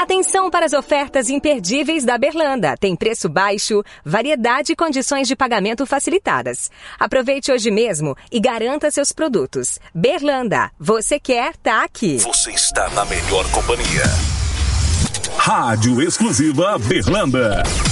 Atenção para as ofertas imperdíveis da Berlanda. Tem preço baixo, variedade e condições de pagamento facilitadas. Aproveite hoje mesmo e garanta seus produtos. Berlanda, você quer, tá aqui. Você está na melhor companhia. Rádio Exclusiva Berlanda.